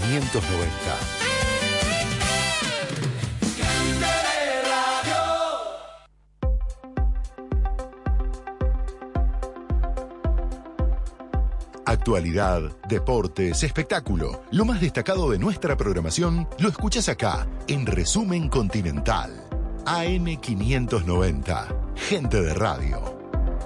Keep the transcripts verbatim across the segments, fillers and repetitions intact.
quinientos noventa. Actualidad, deportes, espectáculo. Lo más destacado de nuestra programación lo escuchas acá, en Resumen Continental. A M quinientos noventa. Gente de radio.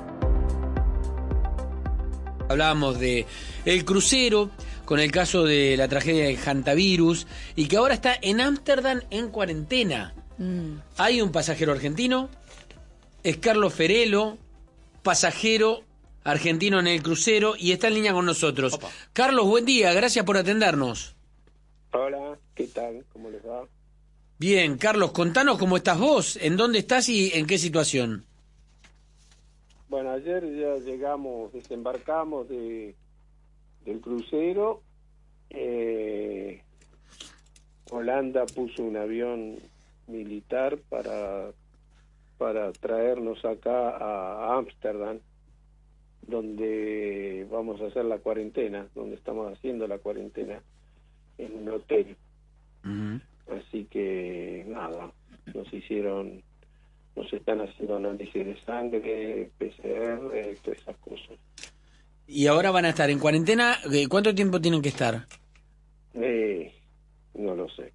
Hablábamos de el crucero con el caso de la tragedia de hantavirus y que ahora está en Ámsterdam en cuarentena. Mm. Hay un pasajero argentino, es Carlos Ferelo, pasajero argentino en el crucero y está en línea con nosotros. Opa. Carlos, buen día, gracias por atendernos. Hola, ¿qué tal? ¿Cómo les va? Bien, Carlos, contanos cómo estás vos, en dónde estás y en qué situación. Bueno, ayer ya llegamos, desembarcamos de, del crucero. Eh, Holanda puso un avión militar para, para traernos acá a Ámsterdam, donde vamos a hacer la cuarentena, donde estamos haciendo la cuarentena en un hotel. Uh-huh. Así que nada, nos hicieron, nos están haciendo análisis de sangre, P C R, todas esas cosas. ¿Y ahora van a estar en cuarentena? ¿Cuánto tiempo tienen que estar? Eh, no lo sé.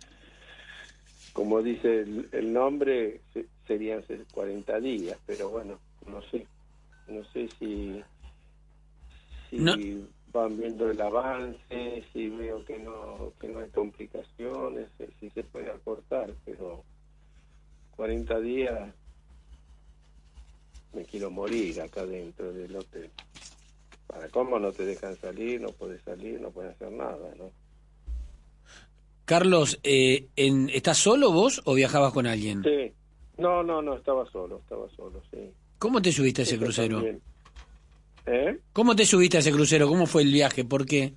Como dice el, el nombre, serían cuarenta días, pero bueno, no sé. No sé si, si no. van viendo el avance, si veo que no que no hay complicaciones, si se puede acortar, pero cuarenta días me quiero morir acá dentro del hotel. ¿Para cómo no te dejan salir? No puedes salir, no puedes hacer nada, ¿no? Carlos, eh, en, ¿estás solo vos o viajabas con alguien? Sí. No, no, no, estaba solo, estaba solo, sí. ¿Cómo te subiste a ese crucero? ¿Eh? ¿Cómo te subiste a ese crucero? ¿Cómo fue el viaje? ¿Por qué?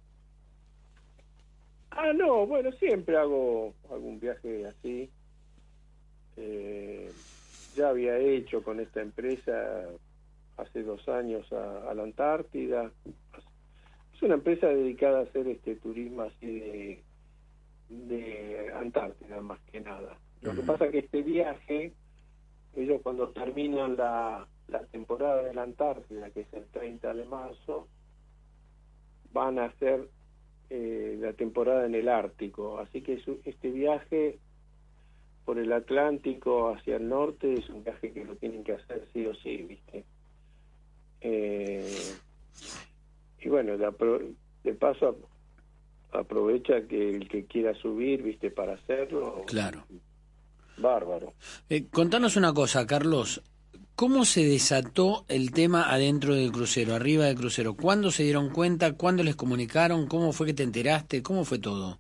Ah, no, bueno, siempre hago algún viaje así. Eh, ya había hecho con esta empresa hace dos años a, a la Antártida. Es una empresa dedicada a hacer este turismo así de, de Antártida, más que nada. Lo uh-huh. que pasa es que este viaje, ellos cuando terminan la, la temporada de la Antártida, que es el treinta de marzo, van a hacer eh, la temporada en el Ártico. Así que su, este viaje por el Atlántico hacia el norte es un viaje que lo tienen que hacer sí o sí, ¿viste? Eh, y bueno, de, de paso aprovecha que el que quiera subir, ¿viste? Para hacerlo. Claro. Bárbaro. Eh, contanos una cosa, Carlos. ¿Cómo se desató el tema adentro del crucero, arriba del crucero? ¿Cuándo se dieron cuenta? ¿Cuándo les comunicaron? ¿Cómo fue que te enteraste? ¿Cómo fue todo?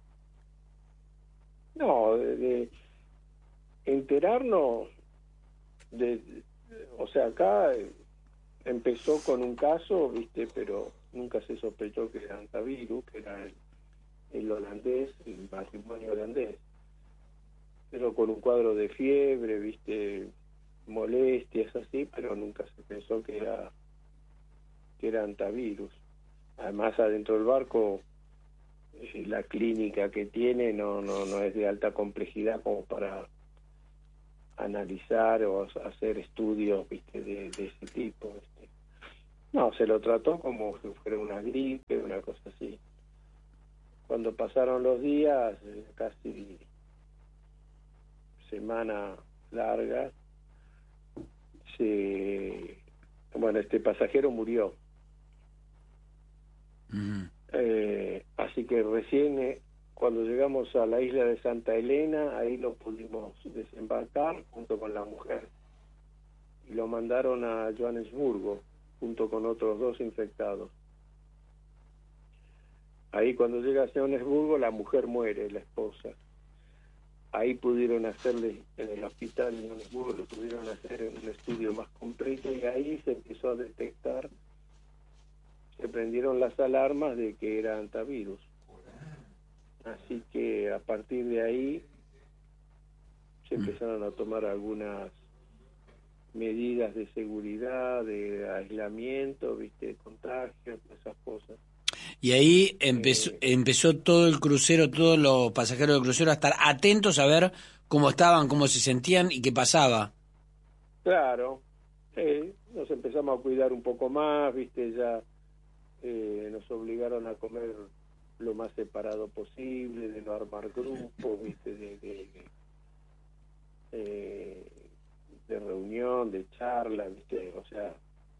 No, de, de enterarnos, de, de, o sea, acá empezó con un caso, viste, pero nunca se sospechó que era hantavirus, que era el, el holandés, el matrimonio holandés. Pero con un cuadro de fiebre, viste, molestias así, pero nunca se pensó que era que era hantavirus. Además, adentro del barco, eh, la clínica que tiene no no no es de alta complejidad como para analizar o hacer estudios, viste, de, de ese tipo. ¿Viste? No, se lo trató como si fuera una gripe, una cosa así. Cuando pasaron los días, eh, casi semana larga, se, bueno, este pasajero murió. Uh-huh. Eh, así que recién eh, cuando llegamos a la isla de Santa Elena, ahí lo pudimos desembarcar junto con la mujer y lo mandaron a Johannesburgo junto con otros dos infectados. Ahí cuando llega a Johannesburgo la mujer muere, la esposa. Ahí pudieron hacerle, en el hospital de Johannesburgo, lo pudieron hacer un estudio más completo y ahí se empezó a detectar, se prendieron las alarmas de que era hantavirus. Así que a partir de ahí se empezaron a tomar algunas medidas de seguridad, de aislamiento, viste, de contagio, esas cosas. Y ahí empezó, Eh, empezó todo el crucero, todos los pasajeros del crucero a estar atentos a ver cómo estaban, cómo se sentían y qué pasaba. claro, eh, nos empezamos a cuidar un poco más, viste, ya eh, nos obligaron a comer lo más separado posible, de no armar grupos, viste, de, de, de, eh, de reunión, de charla, viste, o sea,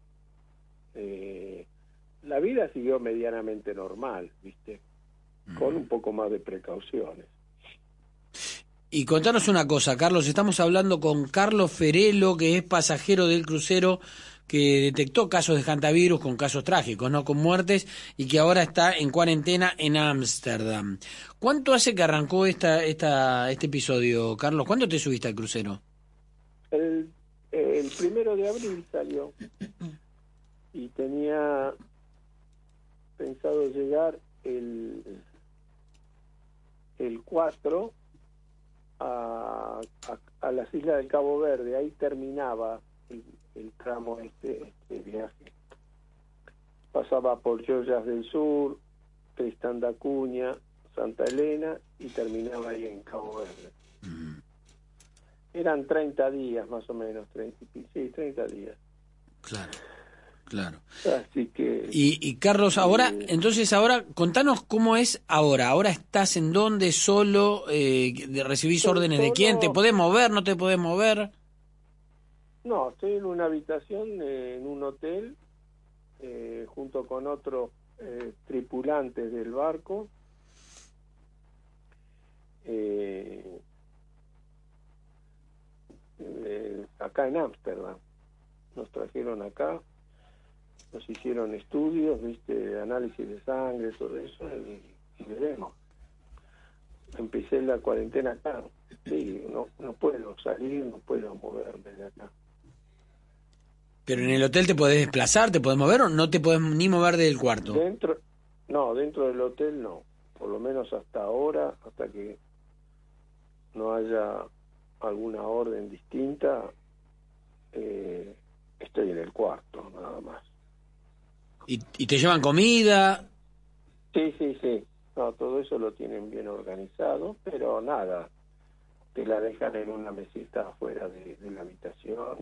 eh, la vida siguió medianamente normal, viste, con un poco más de precauciones. Y contanos una cosa, Carlos, estamos hablando con Carlos Ferelo, que es pasajero del crucero que detectó casos de hantavirus con casos trágicos, no con muertes, y que ahora está en cuarentena en Ámsterdam. ¿Cuánto hace que arrancó esta, esta, este episodio, Carlos? ¿Cuándo te subiste al crucero? El, el primero de abril salió y tenía pensado llegar el, el cuatro a, a, a las islas del Cabo Verde. Ahí terminaba el, el tramo este, este viaje. Pasaba por Joyas del Sur, Tristán da Cunha, Santa Elena y terminaba ahí en Cabo Verde. Mm. Eran treinta días más o menos, treinta, sí, treinta días. Claro, claro. Así que... Y, y Carlos, ahora, eh, entonces ahora, contanos cómo es ahora. ¿Ahora estás en dónde, solo? Eh, ¿Recibís Estoy órdenes de quién? ¿Te solo. podés mover, no te podés mover? No, estoy en una habitación, eh, en un hotel, eh, junto con otros eh, tripulantes del barco. Eh, eh, acá en Ámsterdam. Nos trajeron acá, nos hicieron estudios, viste, análisis de sangre, todo eso, y, y veremos. Empecé la cuarentena acá. Sí, no, no puedo salir, no puedo moverme de acá. Pero en el hotel te podés desplazar, te podés mover o no te podés ni mover del cuarto. Dentro, no, dentro del hotel no, por lo menos hasta ahora, hasta que no haya alguna orden distinta, eh, estoy en el cuarto, nada más. ¿Y, y te llevan comida? Sí, sí, sí, no, todo eso lo tienen bien organizado, pero nada, te la dejan en una mesita afuera de, de la habitación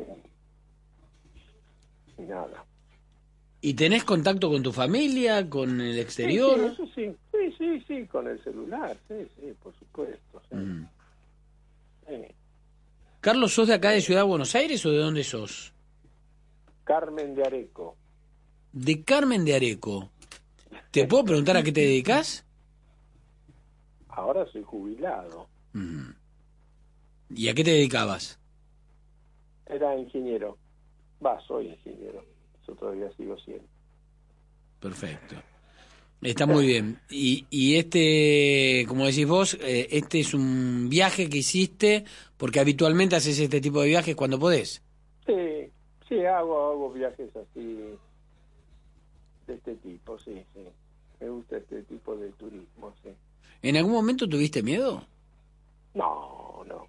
y, y nada. ¿Y tenés contacto con tu familia, con el exterior? Sí, sí, eso sí, sí, sí, sí, con el celular, sí, sí, por supuesto. Sí. Mm. Sí. Carlos, ¿sos de acá de Ciudad de Buenos Aires o de dónde sos? Carmen de Areco. De Carmen de Areco. ¿Te puedo preguntar a qué te dedicas? Ahora soy jubilado. Mm. ¿Y a qué te dedicabas? Era ingeniero. Va, soy ingeniero. Eso todavía sigo siendo. Perfecto. Está muy bien. Y, y este, como decís vos, eh, este es un viaje que hiciste porque habitualmente haces este tipo de viajes cuando podés. Sí, sí, hago, hago viajes así, de este tipo, sí, sí. Me gusta este tipo de turismo, sí. ¿En algún momento tuviste miedo? No, no.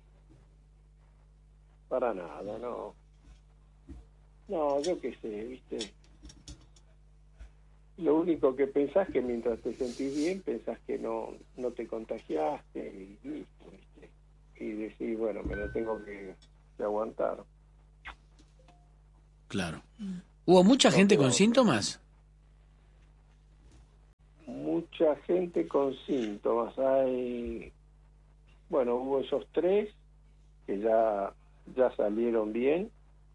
Para nada, no. No, yo qué sé, viste. Lo único que pensás que mientras te sentís bien, pensás que no, no te contagiaste y listo, viste. Y decís, bueno, me lo tengo que, que aguantar. Claro. ¿Hubo mucha No gente queda con otra. síntomas? Mucha gente con síntomas. Hay, bueno, hubo esos tres que ya, ya salieron bien.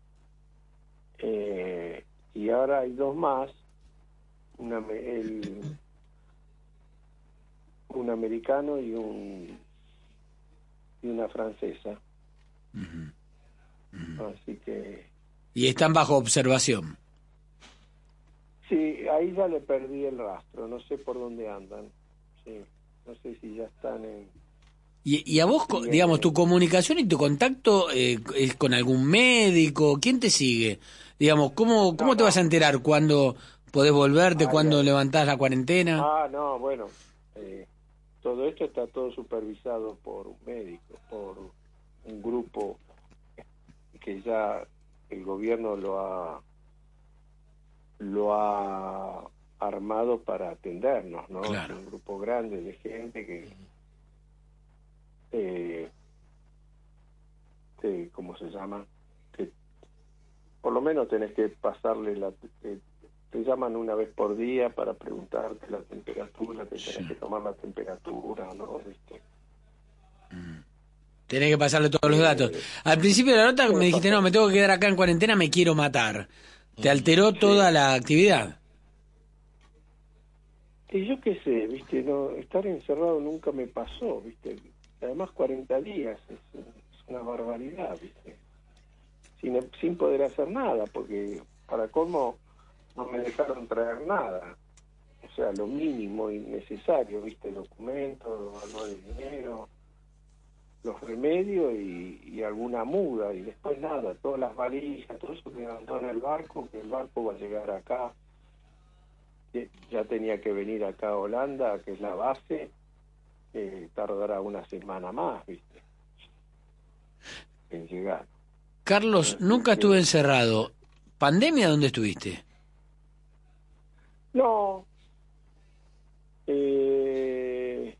Eh, y ahora hay dos más. Una, el, un americano y un y una francesa. Uh-huh. Uh-huh. Así que Y están bajo observación. sí, ahí ya le perdí el rastro, no sé por dónde andan. Sí, no sé si ya están en... ¿Y, y a vos, Sí, digamos, eh, tu comunicación y tu contacto eh, es con algún médico? ¿Quién te sigue? Digamos, ¿cómo, cómo no, te no. vas a enterar cuándo podés volverte, Ah, cuándo ya. levantás la cuarentena? Ah, no, bueno, eh, todo esto está todo supervisado por un médico, por un grupo que ya el gobierno lo ha lo ha armados para atendernos, ¿no? Claro. Un grupo grande de gente que, eh, que ¿cómo se llama? Que por lo menos tenés que pasarle la... Eh, te llaman una vez por día para preguntarte la temperatura, te tenés Sí. que tomar la temperatura, ¿no? ¿Viste? Tenés que pasarle todos los datos. Al principio de la nota me dijiste, no, me tengo que quedar acá en cuarentena, me quiero matar. ¿Te alteró toda la actividad? Y yo qué sé, ¿viste? No, estar encerrado nunca me pasó, ¿viste? Además cuarenta días es, es una barbaridad, ¿viste? Sin, sin poder hacer nada, porque para colmo no me dejaron traer nada. O sea, lo mínimo y necesario, ¿viste? Documentos, algo de dinero, los remedios y, y alguna muda, y después nada, todas las valijas, todo eso quedó en el barco, que el barco va a llegar acá. Ya tenía que venir acá a Holanda, que es la base, eh, tardará una semana más, ¿viste? En llegar. Carlos, nunca estuve encerrado. ¿Pandemia dónde estuviste? No. Eh,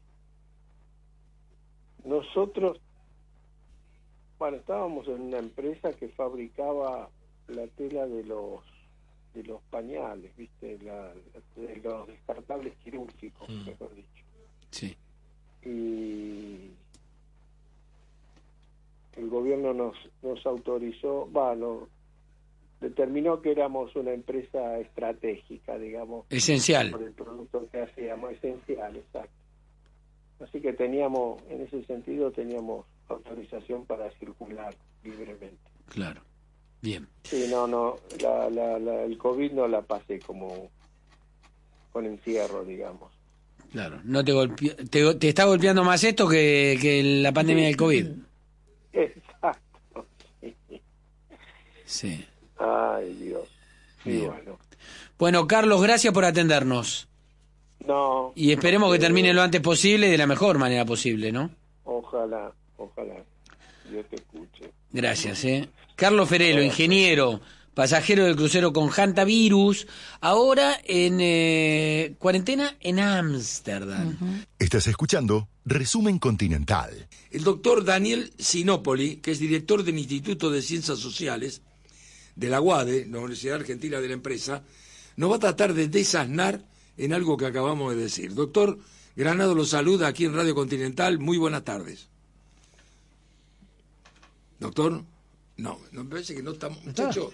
nosotros, bueno, estábamos en una empresa que fabricaba la tela de los de los pañales, ¿viste? La, de los descartables quirúrgicos, mm. mejor dicho. Sí. Y el gobierno nos nos autorizó, va, no, determinó que éramos una empresa estratégica, digamos. Esencial. Por el producto que hacíamos, esencial, exacto. Así que teníamos, en ese sentido, teníamos autorización para circular libremente. Claro. Bien. Sí, no, no, la, la, la, el COVID no la pasé como con encierro, digamos. Claro, no te golpeó, te, te está golpeando más esto que, que la pandemia del COVID. Exacto, sí. Sí. Ay, Dios. Sí, Bien. bueno. Bueno, Carlos, gracias por atendernos. No. Y esperemos no, que termine lo antes posible y de la mejor manera posible, ¿no? Ojalá, ojalá. Dios te escuche. Gracias, ¿eh? Carlos Ferelo, ingeniero, pasajero del crucero con Hantavirus, ahora en eh, cuarentena en Ámsterdam. Uh-huh. Estás escuchando Resumen Continental. El doctor Daniel Sinopoli, que es director del Instituto de Ciencias Sociales de la UADE, la Universidad Argentina de la Empresa, nos va a tratar de desasnar en algo que acabamos de decir. Doctor Granado lo saluda aquí en Radio Continental. Muy buenas tardes. Doctor, no, me parece que no estamos, muchacho.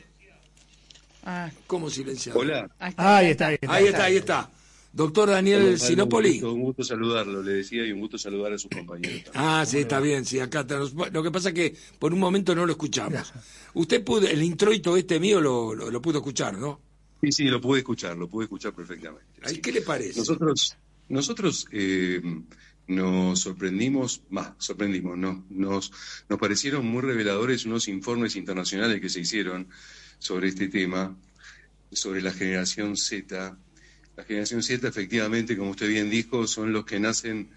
Ah. ¿Cómo silenciado? Hola. Ahí está, ahí está. Ahí está, ahí está. Doctor Daniel Sinopoli. Un gusto, un gusto saludarlo, le decía, y un gusto saludar a sus compañeros también. Ah, sí, está bien, sí, acá está. Lo que pasa es que por un momento no lo escuchamos. Usted pudo, el introito este mío lo, lo, lo pudo escuchar, ¿no? Sí, sí, lo pude escuchar, lo pude escuchar perfectamente. Ay, sí. ¿Qué le parece? Nosotros, nosotros eh, nos sorprendimos, más, sorprendimos, no, nos, nos parecieron muy reveladores unos informes internacionales que se hicieron sobre este tema, sobre la generación Z. La generación Z, efectivamente, como usted bien dijo, son los que nacen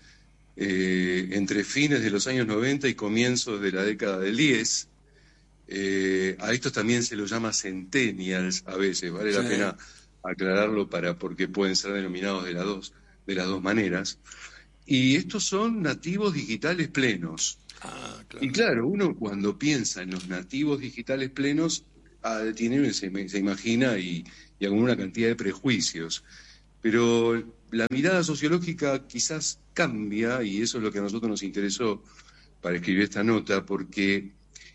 eh, entre fines de los años noventa y comienzos de la década del diez. Eh, a estos también se los llama centennials a veces, vale sí. la pena aclararlo para porque pueden ser denominados de las dos, de las dos maneras. Y estos son nativos digitales plenos. Ah, claro. Y claro, uno cuando piensa en los nativos digitales plenos, ah, tiene, se, se imagina y, y alguna cantidad de prejuicios. Pero la mirada sociológica quizás cambia, y eso es lo que a nosotros nos interesó para escribir esta nota, porque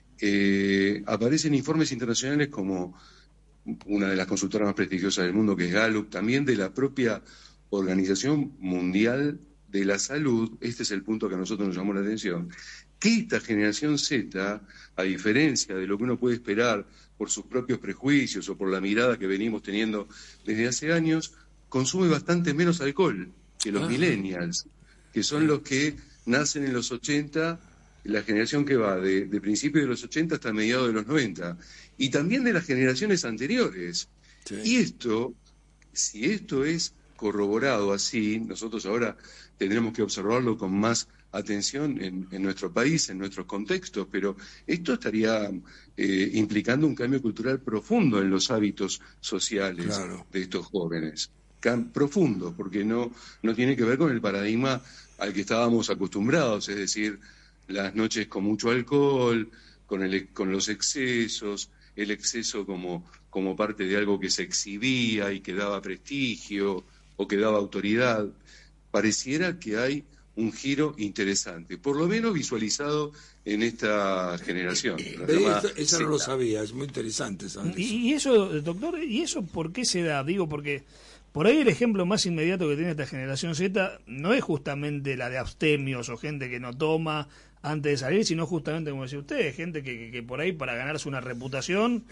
eh, aparecen informes internacionales como una de las consultoras más prestigiosas del mundo, que es Gallup, también de la propia Organización Mundial de la Salud. Este es el punto que a nosotros nos llamó la atención, que esta generación Z, a diferencia de lo que uno puede esperar por sus propios prejuicios o por la mirada que venimos teniendo desde hace años, consume bastante menos alcohol que los ah. millennials, que son los que nacen en los ochenta, la generación que va de, de principios de los ochenta hasta mediados de los noventa, y también de las generaciones anteriores. Sí. Y esto, si esto es corroborado así, nosotros ahora tendremos que observarlo con más atención en, en nuestro país, en nuestros contextos, pero esto estaría eh, implicando un cambio cultural profundo en los hábitos sociales claro. de estos jóvenes. profundos, porque no, no tiene que ver con el paradigma al que estábamos acostumbrados, es decir, las noches con mucho alcohol, con, el, con los excesos, el exceso como, como parte de algo que se exhibía y que daba prestigio o que daba autoridad. Pareciera que hay un giro interesante, por lo menos visualizado en esta generación. Esto, eso no lo sabía, es muy interesante saber y, eso. y eso, doctor, ¿y eso por qué se da? Digo, porque por ahí el ejemplo más inmediato que tiene esta generación Z no es justamente la de abstemios o gente que no toma antes de salir, sino justamente, como decía usted, gente que, que, que por ahí para ganarse una reputación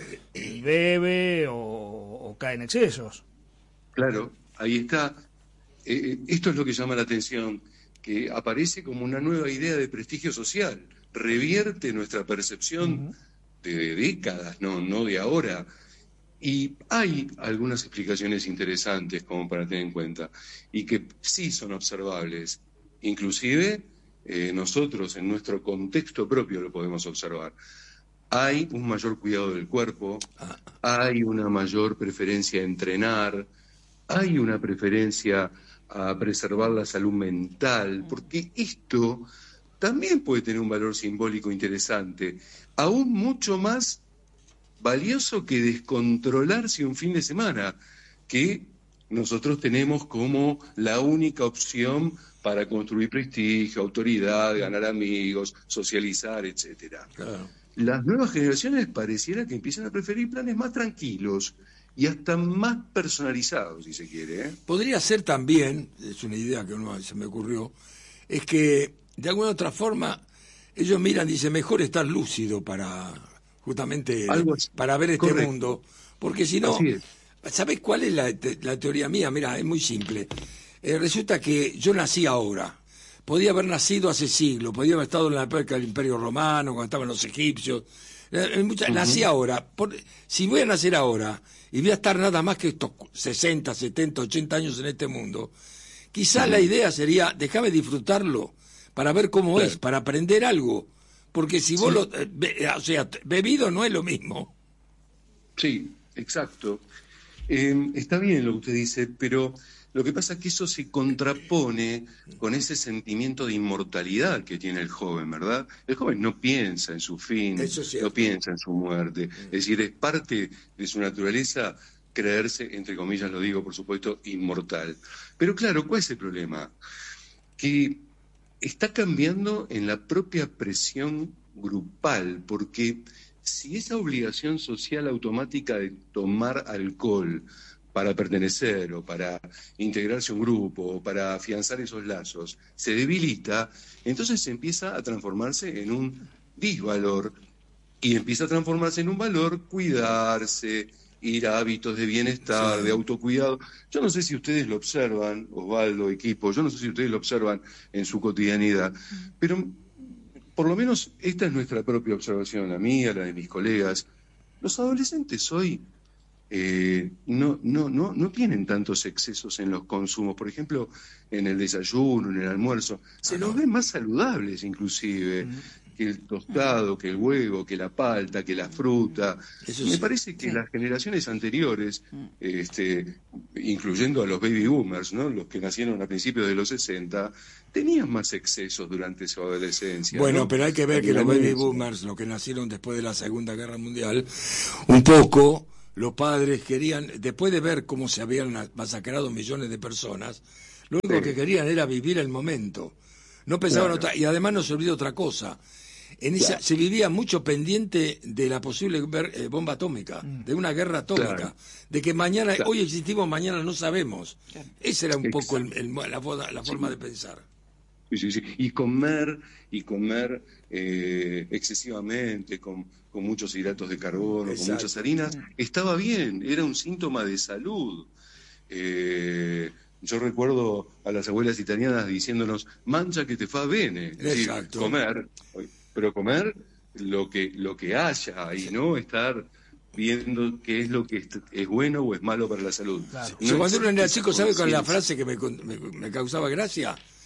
bebe o, o cae en excesos. Claro, ahí está. Eh, esto es lo que llama la atención, que aparece como una nueva idea de prestigio social, revierte nuestra percepción uh-huh. de décadas, no, no de ahora. Y hay algunas explicaciones interesantes como para tener en cuenta, y que sí son observables. Inclusive eh, nosotros en nuestro contexto propio lo podemos observar. Hay un mayor cuidado del cuerpo, hay una mayor preferencia a entrenar, hay una preferencia a preservar la salud mental, porque esto también puede tener un valor simbólico interesante, aún mucho más valioso que descontrolarse un fin de semana, que nosotros tenemos como la única opción para construir prestigio, autoridad, ganar amigos, socializar, etcétera. Claro. Las nuevas generaciones pareciera que empiezan a preferir planes más tranquilos y hasta más personalizados, si se quiere. ¿eh? Podría ser también, es una idea que uno se me ocurrió, es que de alguna otra forma ellos miran y dicen, mejor estar lúcido para justamente para ver este Correcto. mundo, porque si no, ¿sabés cuál es la, la teoría mía? Mira, es muy simple. Eh, resulta que yo nací ahora, podía haber nacido hace siglos, podía haber estado en la época del Imperio Romano, cuando estaban los egipcios, eh, mucha, uh-huh. nací ahora, por, si voy a nacer ahora y voy a estar nada más que estos sesenta, setenta, ochenta años en este mundo, quizás uh-huh. la idea sería, déjame disfrutarlo, para ver cómo claro. es, para aprender algo. Porque si vos sí. lo... Eh, be, o sea, bebido no es lo mismo. Sí, exacto. Eh, está bien lo que usted dice, pero lo que pasa es que eso se contrapone con ese sentimiento de inmortalidad que tiene el joven, ¿verdad? El joven no piensa en su fin, no piensa en su muerte. Es decir, es parte de su naturaleza creerse, entre comillas lo digo, por supuesto, inmortal. Pero claro, ¿cuál es el problema? Que está cambiando en la propia presión grupal, porque si esa obligación social automática de tomar alcohol para pertenecer o para integrarse a un grupo o para afianzar esos lazos se debilita, entonces empieza a transformarse en un disvalor y empieza a transformarse en un valor cuidarse, ir a hábitos de bienestar, sí. de autocuidado. Yo no sé si ustedes lo observan, Osvaldo, equipo, yo no sé si ustedes lo observan en su cotidianidad, pero por lo menos esta es nuestra propia observación, la mía, la de mis colegas. Los adolescentes hoy eh, no, no, no, no tienen tantos excesos en los consumos, por ejemplo, en el desayuno, en el almuerzo, se los ven más saludables inclusive. Mm. que el tostado, que el huevo, que la palta, que la fruta. Eso Me sí. parece que sí. las generaciones anteriores, este, incluyendo a los baby boomers, ¿no? Los que nacieron a principios de los sesenta, tenían más excesos durante su adolescencia. Bueno, ¿no? pero hay que ver que los baby boomers, los que nacieron después de la Segunda Guerra Mundial, un poco los padres querían, después de ver cómo se habían masacrado millones de personas, lo único sí. que querían era vivir el momento. No pensaban claro. otra, y además no se olvida otra cosa. En esa claro. se vivía mucho pendiente de la posible eh, bomba atómica, mm. de una guerra atómica, claro. de que mañana, claro. hoy existimos, mañana no sabemos. Claro. Esa era un Exacto. poco el, el, la, la forma sí. de pensar. Sí, sí, sí. Y comer, y comer eh, excesivamente, con, con muchos hidratos de carbono, Exacto. con muchas harinas, estaba bien, era un síntoma de salud. Eh, Yo recuerdo a las abuelas italianas diciéndonos, mancha que te fa bene. Es decir, comer, pero comer lo que lo que haya y no estar viendo qué es lo que es bueno o es malo para la salud. Claro. No, cuando uno era chico, ¿sabe cuál es la frase que me, me, me causaba gracia?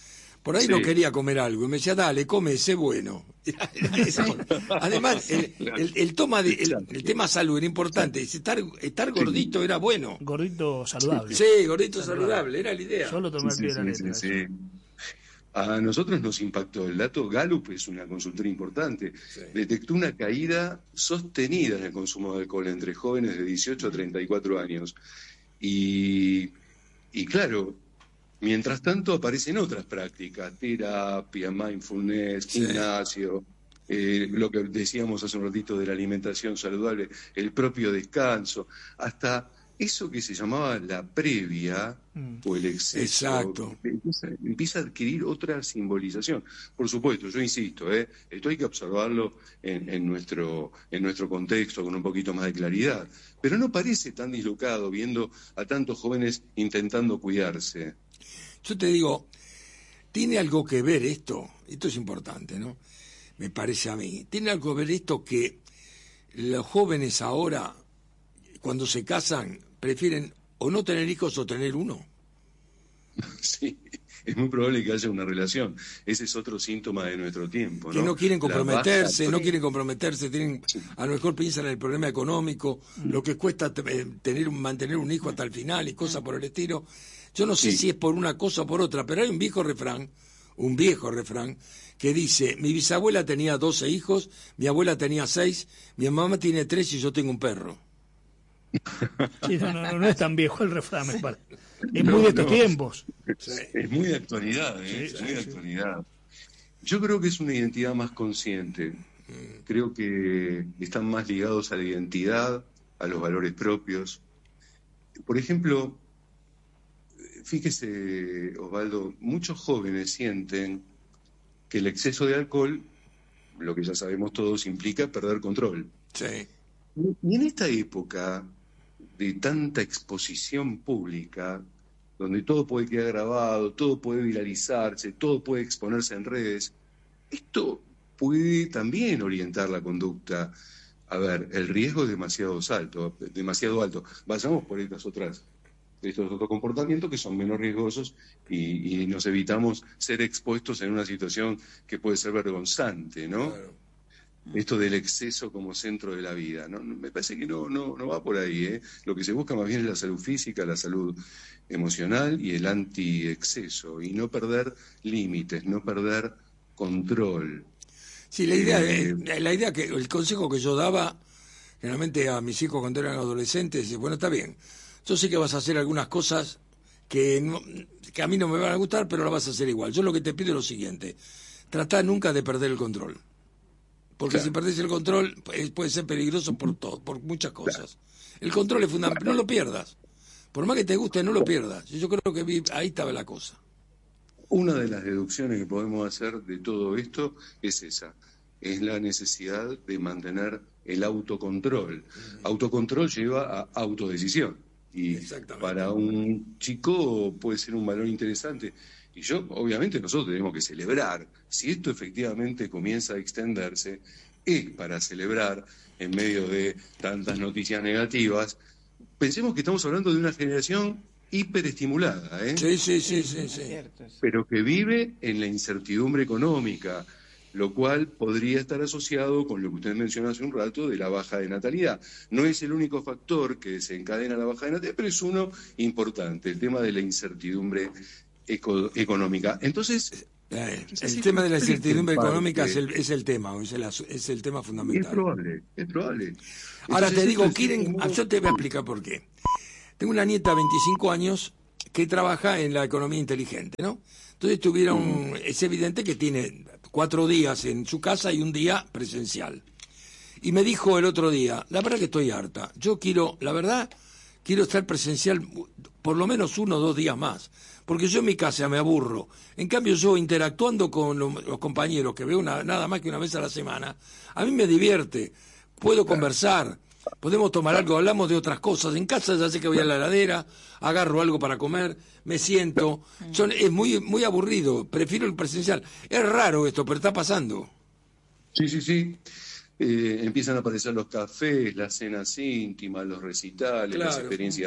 Por ahí Sí. no quería comer algo y me decía, dale, come, sé bueno. Además, el, el, el, toma de, el, el tema salud era importante. Estar, estar gordito era bueno. Gordito saludable. Sí, gordito saludable, era la idea. Solo tomar Sí, pie sí, de la sí, letra. sí, sí. A nosotros nos impactó. El dato Gallup es una consultoría importante. Sí. Detectó una caída sostenida en el consumo de alcohol entre jóvenes de dieciocho a treinta y cuatro años. Y, y claro, mientras tanto aparecen otras prácticas, terapia, mindfulness, Sí. gimnasio, eh, lo que decíamos hace un ratito de la alimentación saludable, el propio descanso, hasta eso que se llamaba la previa Mm. o el exceso. Exacto. Empieza, empieza a adquirir otra simbolización. Por supuesto, yo insisto, ¿eh? Esto hay que observarlo en, en, nuestro, en nuestro contexto con un poquito más de claridad. Pero no parece tan dislocado viendo a tantos jóvenes intentando cuidarse. Yo te digo, tiene algo que ver esto, esto es importante, ¿no? Me parece a mí. Tiene algo que ver esto que los jóvenes ahora, cuando se casan, prefieren o no tener hijos o tener uno. Sí, es muy probable que haya una relación. Ese es otro síntoma de nuestro tiempo, ¿no? Que no quieren La comprometerse, baja- no quieren comprometerse, tienen, a lo mejor piensan en el problema económico, lo que cuesta te- eh, tener un- mantener un hijo hasta el final y cosas por el estilo. Yo no sé Sí. si es por una cosa o por otra, pero hay un viejo refrán, un viejo refrán, que dice, mi bisabuela tenía doce hijos, mi abuela tenía seis, mi mamá tiene tres y yo tengo un perro. Sí, no, no, no es tan viejo el refrán, me parece. Es No, muy de estos no. tiempos. Es muy de actualidad, ¿eh? Sí, Es sí, muy de sí. actualidad. Yo creo que es una identidad más consciente. Creo que están más ligados a la identidad, a los valores propios. Por ejemplo, fíjese, Osvaldo, muchos jóvenes sienten que el exceso de alcohol, lo que ya sabemos todos, implica perder control. Sí. Y en esta época de tanta exposición pública, donde todo puede quedar grabado, todo puede viralizarse, todo puede exponerse en redes, esto puede también orientar la conducta. A ver, el riesgo es demasiado alto, demasiado alto. Vayamos por estas otras, estos otros comportamientos que son menos riesgosos y, y nos evitamos ser expuestos en una situación que puede ser vergonzante, ¿no? Claro. Esto del exceso como centro de la vida. No, no, me parece que no, no, no va por ahí, ¿eh? Lo que se busca más bien es la salud física, la salud emocional y el anti-exceso. Y no perder límites, no perder control. Sí, la idea, Eh, eh, la idea que el consejo que yo daba generalmente a mis hijos cuando eran adolescentes, es, bueno, está bien, yo sé que vas a hacer algunas cosas que, no- que a mí no me van a gustar, pero las vas a hacer igual. Yo lo que te pido es lo siguiente, trata nunca de perder el control. Porque Claro. si perdés el control pues, puede ser peligroso por todo, por muchas cosas. El control es fundamental, no lo pierdas. Por más que te guste, no lo pierdas. Yo creo que vi- ahí estaba la cosa. Una de las deducciones que podemos hacer de todo esto es esa, es la necesidad de mantener el autocontrol. Autocontrol lleva a autodecisión y Exactamente. para un chico puede ser un valor interesante. Y yo, obviamente, nosotros tenemos que celebrar. Si esto efectivamente comienza a extenderse, es para celebrar en medio de tantas noticias negativas. Pensemos que estamos hablando de una generación hiperestimulada, ¿eh? Sí, sí, sí, sí, sí. pero que vive en la incertidumbre económica, lo cual podría estar asociado con lo que usted mencionó hace un rato de la baja de natalidad. No es el único factor que desencadena la baja de natalidad, pero es uno importante, el tema de la incertidumbre eco- económica. Entonces, Eh, quizás el es tema de la triste incertidumbre en parte. económica es el, es el tema, es el, asu- es el tema es fundamental. probable, es probable. Ahora Entonces, te digo, esto es quieren, como- yo te voy a explicar por qué. Tengo una nieta de veinticinco años que trabaja en la economía inteligente, ¿no? Entonces tuvieron, es evidente que tiene cuatro días en su casa y un día presencial. Y me dijo el otro día, la verdad que estoy harta, yo quiero, la verdad, quiero estar presencial por lo menos uno o dos días más, porque yo en mi casa me aburro. En cambio yo interactuando con lo- los compañeros que veo una- nada más que una vez a la semana, a mí me divierte, puedo conversar, podemos tomar algo, hablamos de otras cosas. En casa ya sé que voy a la heladera, agarro algo para comer, me siento. Son, es muy, muy aburrido, prefiero el presencial. Es raro esto, pero está pasando. Sí, sí, sí. Eh, empiezan a aparecer los cafés, las cenas íntimas, los recitales, las Claro. experiencias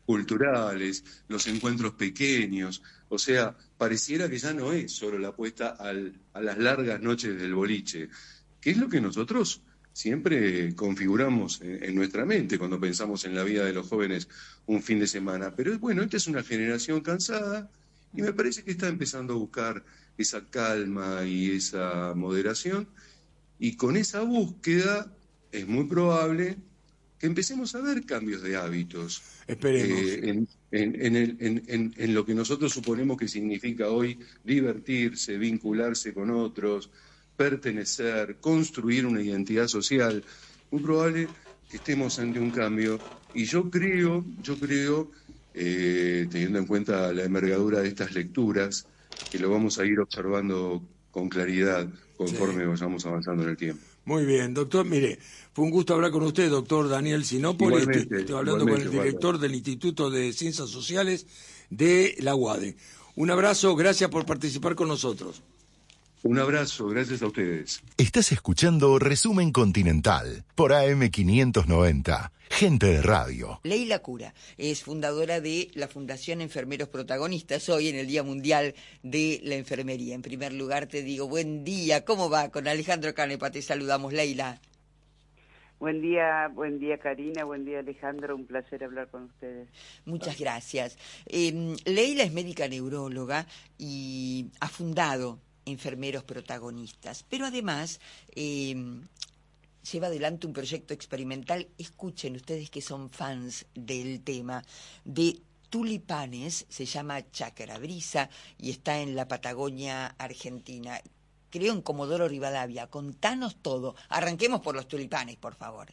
culturales, los encuentros pequeños. O sea, pareciera que ya no es solo la apuesta al, a las largas noches del boliche, que es lo que nosotros siempre configuramos en, en nuestra mente cuando pensamos en la vida de los jóvenes un fin de semana. Pero bueno, esta es una generación cansada y me parece que está empezando a buscar esa calma y esa moderación, y con esa búsqueda es muy probable que empecemos a ver cambios de hábitos. Esperemos. Eh, en, en, en, el, en, en, en lo que nosotros suponemos que significa hoy divertirse, vincularse con otros, pertenecer, construir una identidad social. Muy probable que estemos ante un cambio, y yo creo, yo creo, eh, teniendo en cuenta la envergadura de estas lecturas, que lo vamos a ir observando con claridad conforme sí. vayamos avanzando en el tiempo. Muy bien, doctor. Mire, fue un gusto hablar con usted, doctor Daniel Sinopoli. Estoy, estoy hablando con el director del Instituto de Ciencias Sociales de la UADE. Un abrazo, gracias por participar con nosotros. Un abrazo, gracias a ustedes. Estás escuchando Resumen Continental por A M quinientos noventa, Gente de Radio. Leila Cura es fundadora de la Fundación Enfermeros Protagonistas, hoy en el Día Mundial de la Enfermería. En primer lugar te digo, buen día, ¿cómo va? Con Alejandro Canepa te saludamos, Leila. Buen día, buen día Karina, buen día Alejandro, un placer hablar con ustedes. Muchas gracias. Eh, Leila es médica neuróloga y ha fundado Enfermeros Protagonistas, pero además eh, lleva adelante un proyecto experimental, escuchen ustedes que son fans del tema, de tulipanes, se llama Chácara Brisa y está en la Patagonia Argentina. Creo en Comodoro Rivadavia. Contanos todo. Arranquemos por los tulipanes, por favor.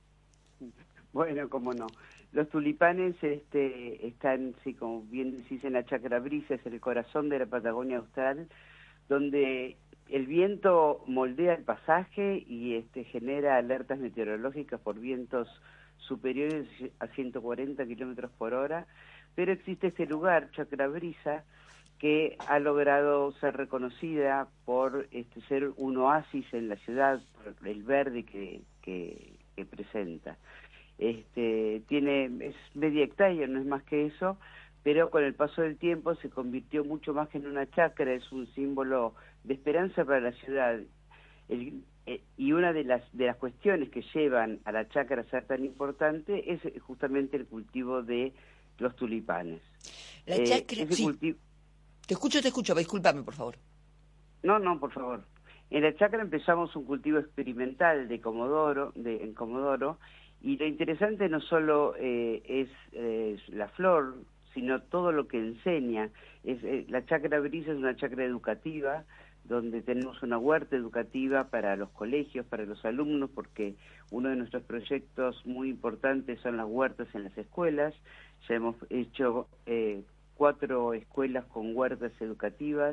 Bueno, cómo no. Los tulipanes este, están, sí, como bien decís, en la Chácara Brisa, es el corazón de la Patagonia Austral, donde el viento moldea el pasaje y este, genera alertas meteorológicas por vientos superiores a ciento cuarenta kilómetros por hora, pero existe este lugar, Chácara Brisa, que ha logrado ser reconocida por este, ser un oasis en la ciudad, por el verde que, que, que presenta. Este, tiene, es media hectárea, no es más que eso, pero con el paso del tiempo se convirtió mucho más que en una chácara, es un símbolo de esperanza para la ciudad. El, eh, y una de las de las cuestiones que llevan a la chácara a ser tan importante es justamente el cultivo de los tulipanes. La eh, chácara, sí. Cultivo... Te escucho, te escucho, discúlpame, por favor. No, no, por favor. En la chácara empezamos un cultivo experimental de Comodoro, de, en Comodoro, y lo interesante no solo eh, es eh, la flor, sino todo lo que enseña. Es, eh, la Chácara Brisa es una chácara educativa, donde tenemos una huerta educativa para los colegios, para los alumnos, porque uno de nuestros proyectos muy importantes son las huertas en las escuelas. Ya hemos hecho eh, cuatro escuelas con huertas educativas.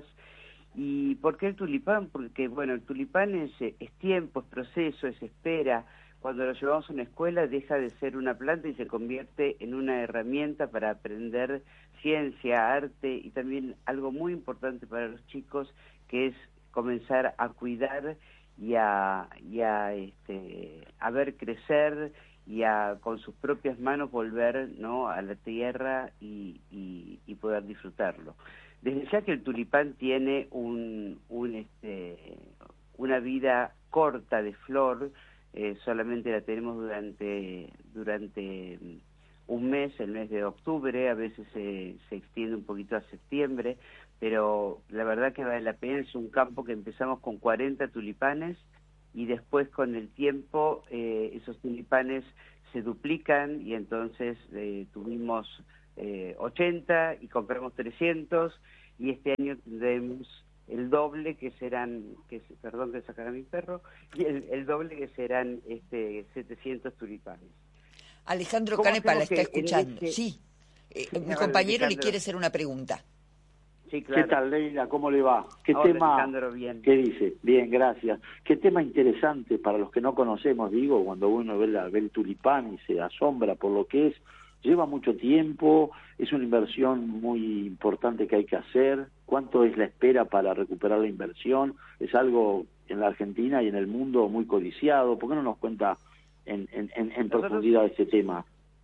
¿Y por qué el tulipán? Porque, bueno, el tulipán es, es tiempo, es proceso, es espera. Cuando lo llevamos a una escuela deja de ser una planta y se convierte en una herramienta para aprender ciencia, arte y también algo muy importante para los chicos, que es comenzar a cuidar y a, y a, este, a ver crecer y a con sus propias manos volver, ¿no?, a la tierra y, y, y poder disfrutarlo. Desde ya que el tulipán tiene un, un, este, una vida corta de flor, Eh, solamente la tenemos durante durante un mes, el mes de octubre, a veces se, se extiende un poquito a septiembre, pero la verdad que vale la pena. Es un campo que empezamos con cuarenta tulipanes y después con el tiempo eh, esos tulipanes se duplican y entonces eh, tuvimos eh, ochenta y compramos trescientos y este año tendremos el doble, que serán, que perdón que sacara a mi perro, y el, el doble que serán este setecientos tulipanes. Alejandro Canepa la está escuchando. Este... Sí, eh, sí, mi compañero Alejandro le quiere hacer una pregunta. Sí, claro. ¿Qué tal, Leila? ¿Cómo le va? ¿Qué Hola, tema? Alejandro, bien. ¿Qué dice? Bien, gracias. Qué tema interesante para los que no conocemos, digo, cuando uno ve, la, ve el tulipán y se asombra por lo que es. Lleva mucho tiempo, es una inversión muy importante que hay que hacer. ¿Cuánto es la espera para recuperar la inversión? Es algo en la Argentina y en el mundo muy codiciado. ¿Por qué no nos cuenta en, en, en, en profundidad este tema?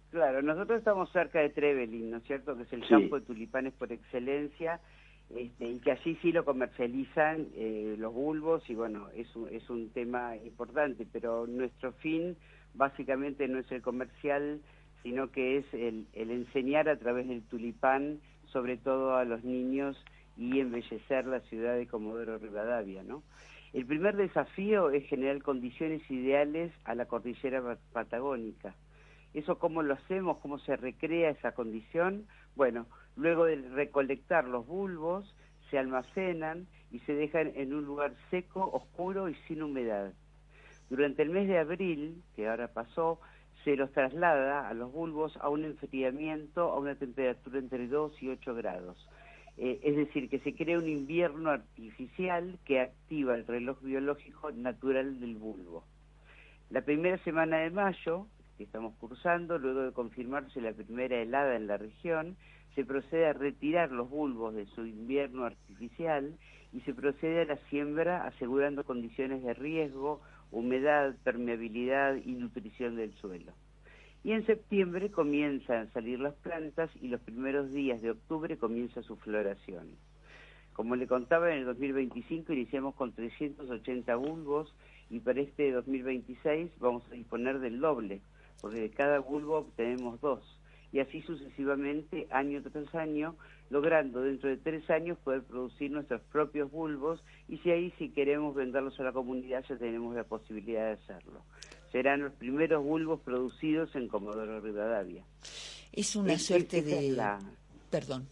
Claro, nosotros estamos cerca de Trevelin, ¿no es cierto?, que es el Sí. campo de tulipanes por excelencia, este, y que allí sí lo comercializan eh, los bulbos, y bueno, es un, es un tema importante, pero nuestro fin básicamente no es el comercial, sino que es el, el enseñar a través del tulipán, sobre todo a los niños, y embellecer la ciudad de Comodoro Rivadavia, ¿no? El primer desafío es generar condiciones ideales a la cordillera patagónica. ¿Eso cómo lo hacemos? ¿Cómo se recrea esa condición? Bueno, luego de recolectar los bulbos, se almacenan y se dejan en un lugar seco, oscuro y sin humedad. Durante el mes de abril, que ahora pasó, se los traslada a los bulbos a un enfriamiento a una temperatura entre dos y ocho grados. Eh, es decir, que se crea un invierno artificial que activa el reloj biológico natural del bulbo. La primera semana de mayo, que estamos cursando, luego de confirmarse la primera helada en la región, se procede a retirar los bulbos de su invierno artificial y se procede a la siembra asegurando condiciones de riesgo, humedad, permeabilidad y nutrición del suelo. Y en septiembre comienzan a salir las plantas y los primeros días de octubre comienza su floración. Como le contaba, en el dos mil veinticinco iniciamos con trescientos ochenta bulbos y para este dos mil veintiséis vamos a disponer del doble, porque de cada bulbo obtenemos dos. Y así sucesivamente, año tras año, logrando dentro de tres años poder producir nuestros propios bulbos, y si ahí si queremos venderlos a la comunidad ya tenemos la posibilidad de hacerlo. Serán los primeros bulbos producidos en Comodoro Rivadavia. Es una Es- suerte esa es de... la- Perdón.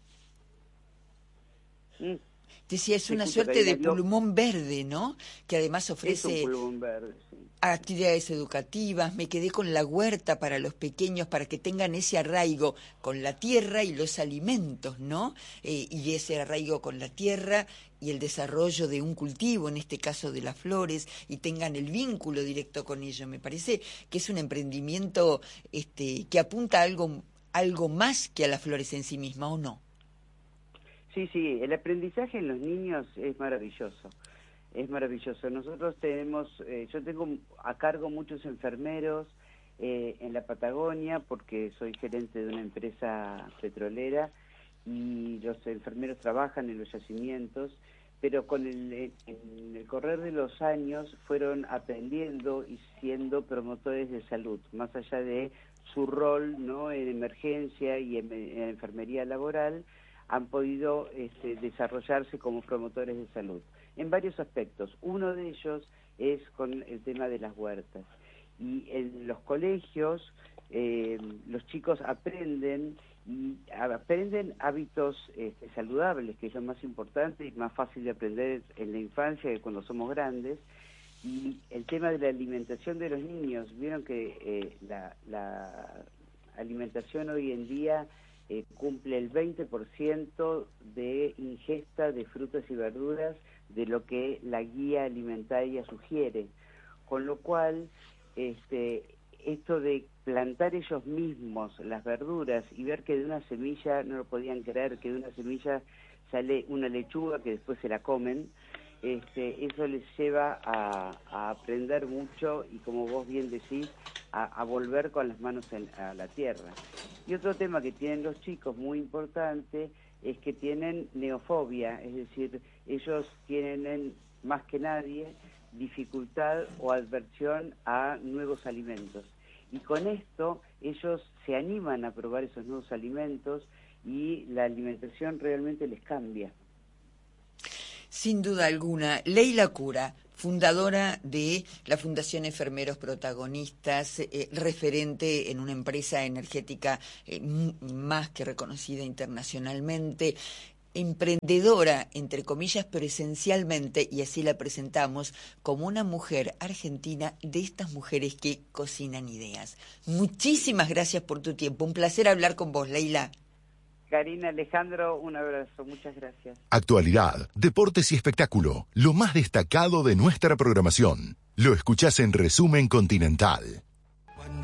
Mm, Decía, es Me una escucho, suerte de Karina, yo- pulmón verde, ¿no? Que además es un ofrece pulmón verde, sí. actividades educativas. Me quedé con la huerta para los pequeños, para que tengan ese arraigo con la tierra y los alimentos, ¿no? Eh, y ese arraigo con la tierra y el desarrollo de un cultivo, en este caso de las flores, y tengan el vínculo directo con ello. Me parece que es un emprendimiento este, que apunta a algo, algo más que a las flores en sí misma, ¿o no? Sí, sí, el aprendizaje en los niños es maravilloso, es maravilloso. Nosotros tenemos, eh, yo tengo a cargo muchos enfermeros eh, en la Patagonia, porque soy gerente de una empresa petrolera, y los enfermeros trabajan en los yacimientos, pero con el, en el correr de los años fueron aprendiendo y siendo promotores de salud, más allá de su rol, ¿no?, en emergencia y en, en enfermería laboral, han podido este, desarrollarse como promotores de salud en varios aspectos. Uno de ellos es con el tema de las huertas. Y en los colegios eh, los chicos aprenden y aprenden hábitos este, saludables, que es lo más importante y más fácil de aprender en la infancia que cuando somos grandes. Y el tema de la alimentación de los niños, vieron que eh, la, la alimentación hoy en día Eh, cumple el veinte por ciento de ingesta de frutas y verduras de lo que la guía alimentaria sugiere, con lo cual este, esto de plantar ellos mismos las verduras y ver que de una semilla, no lo podían creer, que de una semilla sale una lechuga que después se la comen, este, eso les lleva a, a aprender mucho y, como vos bien decís, a, a volver con las manos en, a la tierra. Y otro tema que tienen los chicos muy importante es que tienen neofobia, es decir, ellos tienen más que nadie dificultad o adversión a nuevos alimentos. Y con esto ellos se animan a probar esos nuevos alimentos y la alimentación realmente les cambia. Sin duda alguna. Leila Cura, fundadora de la Fundación Enfermeros Protagonistas, eh, referente en una empresa energética eh, m- más que reconocida internacionalmente, emprendedora, entre comillas, pero esencialmente, y así la presentamos, como una mujer argentina de estas mujeres que cocinan ideas. Muchísimas gracias por tu tiempo. Un placer hablar con vos, Leila. Karina, Alejandro, un abrazo. Muchas gracias. Actualidad, deportes y espectáculo, lo más destacado de nuestra programación. Lo escuchás en Resumen Continental.